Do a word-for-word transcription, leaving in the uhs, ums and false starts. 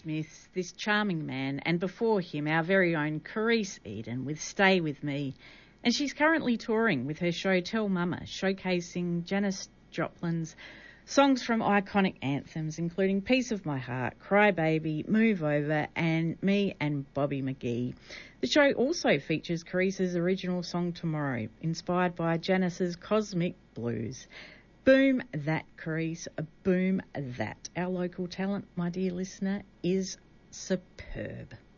Smith, this charming man, and before him our very own Carice Eden with Stay With Me. And she's currently touring with her show Tell Mama, showcasing Janis Joplin's songs from iconic anthems, including Piece of My Heart, Cry Baby, Move Over, and Me and Bobby McGee. The show also features Carice's original song Tomorrow, inspired by Janis's Cosmic Blues. Boom that, Carice, boom that. Our local talent, my dear listener, is superb.